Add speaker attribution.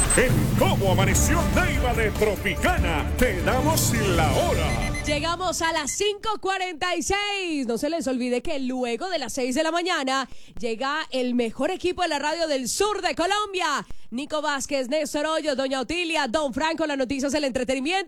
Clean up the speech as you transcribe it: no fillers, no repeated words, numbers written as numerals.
Speaker 1: En Cómo Amaneció Neiva de Tropicana, te damos la hora.
Speaker 2: Llegamos a las 5:46. No se les olvide que luego de las 6 de la mañana llega el mejor equipo de la radio del sur de Colombia. Nico Vázquez, Néstor Hoyos, Doña Otilia, Don Franco, las noticias, el entretenimiento.